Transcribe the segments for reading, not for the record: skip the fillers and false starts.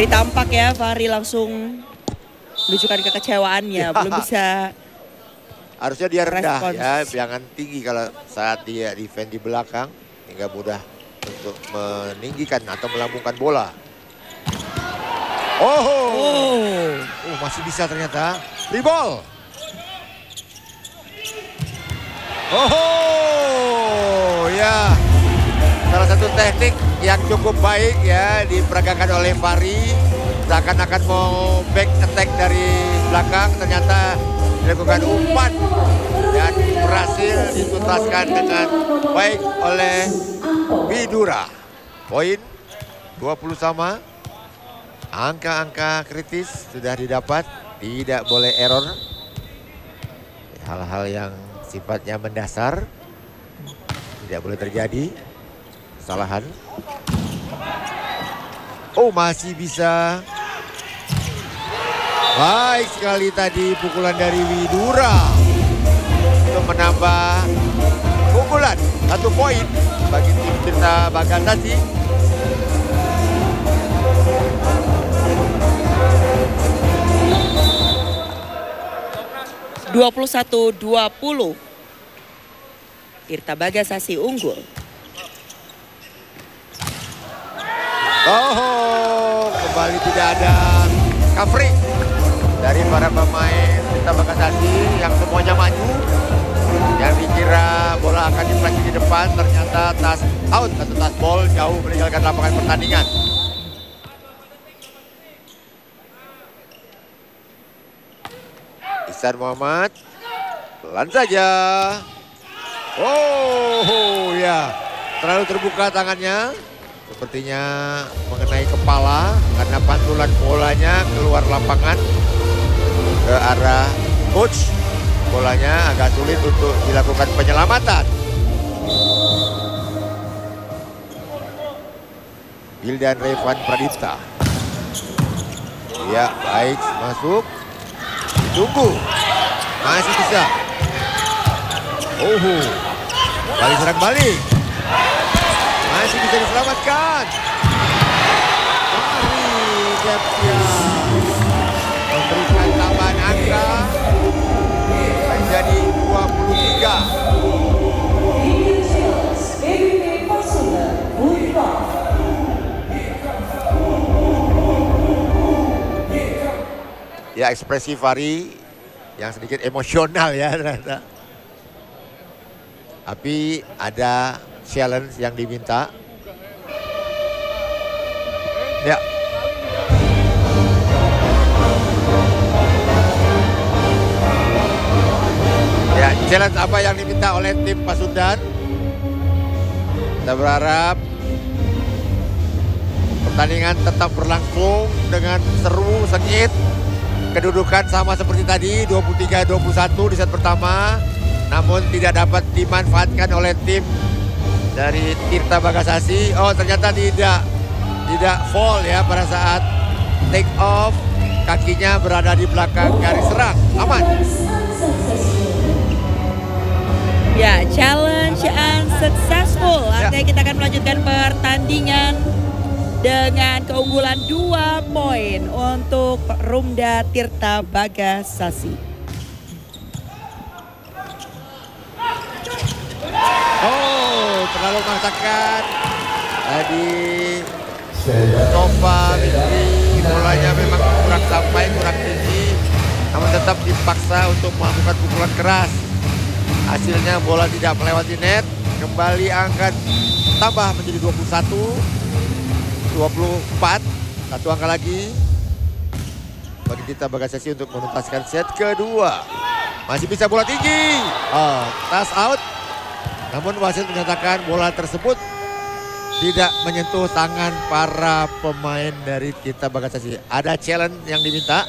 Dari tampak ya, Fahri langsung menunjukkan kekecewaannya, belum bisa. Harusnya dia rendah Respons. ya, jangan tinggi kalau saat dia defend di belakang. Hingga mudah untuk meninggikan atau melambungkan bola. Oh, masih bisa ternyata. Free ball. Oh, ya. Salah satu teknik yang cukup baik ya diperagakan oleh Fahri. Seakan-akan mau back attack dari belakang, ternyata dilakukan umpan dan berhasil dituntaskan dengan baik oleh Widura. Poin 20 sama. Angka-angka kritis sudah didapat, tidak boleh error. Hal-hal yang sifatnya mendasar tidak boleh terjadi. Kesalahan. Oh, masih bisa. Baik sekali tadi pukulan dari Widura untuk menambah keunggulan 1 poin bagi tim Tirta Bagasasi. (21-20). Tirta Bagasasi unggul. Oh, kembali tidak ada coverage dari para pemain Tirta Bagasasi yang semuanya maju. Yang dikira bola akan dipelajari di depan, ternyata touch out atau touch ball jauh meninggalkan lapangan pertandingan. Ihsan Muhammad, pelan saja. Oh ya, terlalu terbuka tangannya. Sepertinya mengenai kepala karena pantulan bolanya keluar lapangan ke arah coach. Bolanya agak sulit untuk dilakukan penyelamatan. Wildan Revan Pradipta. Ya, baik, masuk. Tunggu. Masih bisa. Oh, balik serang balik. Masih bisa diselamatkan. Fahri Deptia memberikan tambahan angka menjadi 23. Ya, ekspresi Fahri yang sedikit emosional ya ternyata. Tapi ada challenge yang diminta. Ya. Ya, challenge apa yang diminta oleh tim Pasundan? Kita berharap pertandingan tetap berlangsung dengan seru, sengit. Kedudukan sama seperti tadi, 23-21 di set pertama. Namun tidak dapat dimanfaatkan oleh tim dari Tirta Bagasasi. Oh, ternyata tidak fall ya pada saat take off. Kakinya berada di belakang garis serang. Aman. Ya, challenge unsuccessful. Artinya kita akan melanjutkan pertandingan dengan keunggulan 2 poin untuk Rumda Tirta Bagasasi. Oh, terlalu memaksakan. Tadi Mustafa Fitri, bolanya memang kurang sampai, kurang tinggi. Namun tetap dipaksa untuk melakukan pukulan keras. Hasilnya bola tidak melewati net. Kembali angkat tambah menjadi 21. 24, 1 angka lagi bagi Tirta Bagasasi untuk menuntaskan set kedua. Masih bisa bola tinggi. Oh, touch out. Namun wasit menyatakan bola tersebut tidak menyentuh tangan para pemain dari Tirta Bagasasi. Ada challenge yang diminta.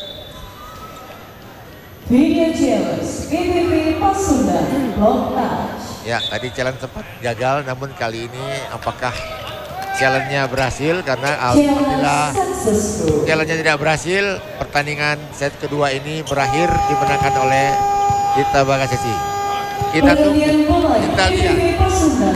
Video challenge PBB Pasundan block touch. Ya, tadi challenge sempat gagal, namun kali ini apakah challenge-nya berhasil? Karena apabila challenge-nya tidak berhasil, pertandingan set kedua ini berakhir dimenangkan oleh Tirta Bagasasi. Kita tunggu, kita lihat.